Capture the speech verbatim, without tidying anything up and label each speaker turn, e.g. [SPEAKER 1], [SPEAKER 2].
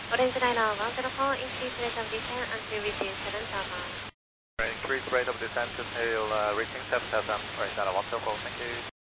[SPEAKER 1] Orange Liner one zero four, increase rate of descent until reaching seven thousand.
[SPEAKER 2] Increase rate of descent until uh, reaching seven thousand. Orange Liner one zero four, thank you.